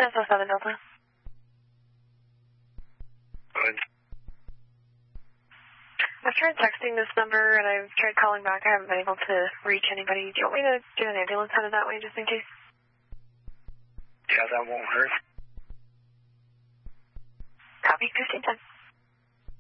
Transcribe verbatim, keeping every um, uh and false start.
That's oh seven Delta. Good. I've tried texting this number, and I've tried calling back. I haven't been able to reach anybody. Do you want me to get an ambulance headed that way, just in case? Yeah, that won't hurt.